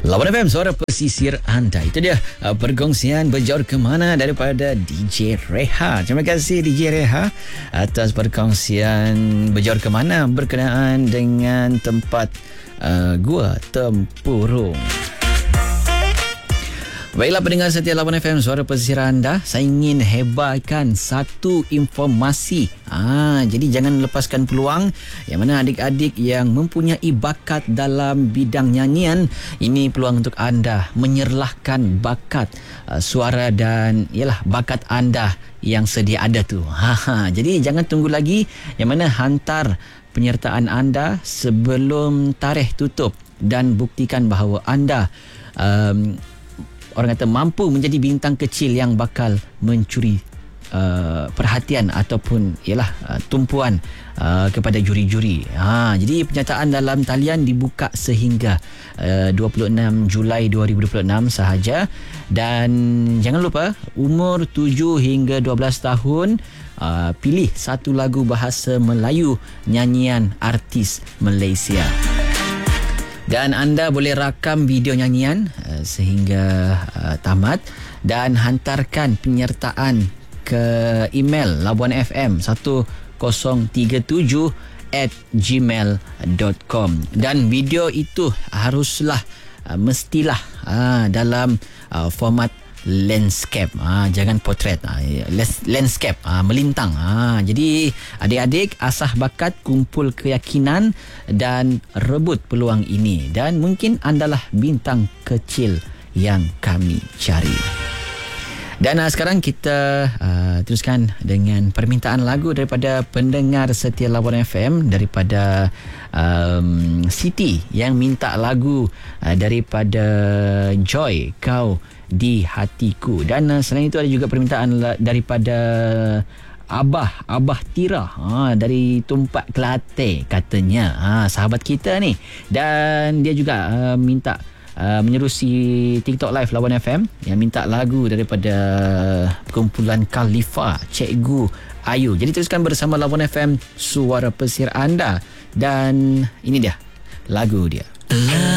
Lawan FM, suara pesisir anda. Itu dia perkongsian berjaur ke mana daripada DJ Reha. Terima kasih DJ Reha atas perkongsian berjaur ke mana berkenaan dengan tempat Gua Tempurung. Baiklah pendengar setia Lawan FM, suara pesisir anda. Saya ingin hebatkan satu informasi. Jadi jangan lepaskan peluang yang mana adik-adik yang mempunyai bakat dalam bidang nyanyian. Ini peluang untuk anda menyerlahkan bakat suara dan bakat anda yang sedia ada tu. Jadi jangan tunggu lagi, yang mana hantar penyertaan anda sebelum tarikh tutup dan buktikan bahawa anda orang kata mampu menjadi bintang kecil yang bakal mencuri perhatian ataupun tumpuan kepada juri-juri. Jadi penyertaan dalam talian dibuka sehingga 26 Julai 2026 sahaja, dan jangan lupa umur 7 hingga 12 tahun. Pilih satu lagu bahasa Melayu nyanyian artis Malaysia. Dan anda boleh rakam video nyanyian sehingga tamat dan hantarkan penyertaan ke email labuanfm1037@gmail.com. Dan video itu haruslah mestilah dalam format landscape, jangan potret, landscape, melintang. Jadi adik-adik asah bakat, kumpul keyakinan dan rebut peluang ini, dan mungkin andalah bintang kecil yang kami cari. Dan sekarang kita teruskan dengan permintaan lagu daripada pendengar setia Lawan FM, daripada Siti yang minta lagu daripada Joy, Kau di Hatiku. Dan selain itu ada juga permintaan daripada Abah Tira dari Tumpak Kelate katanya, sahabat kita ni. Dan dia juga minta menyerusi TikTok Live Lawan FM yang minta lagu daripada kumpulan Khalifa, Cikgu Ayu. Jadi teruskan bersama Lawan FM, suara pesisir anda. Dan ini dia lagu dia.